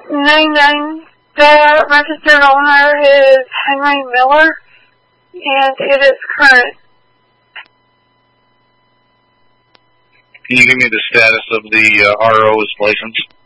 99. The registered owner is Henry Miller, and it is current. Can you give me the status of the RO's license?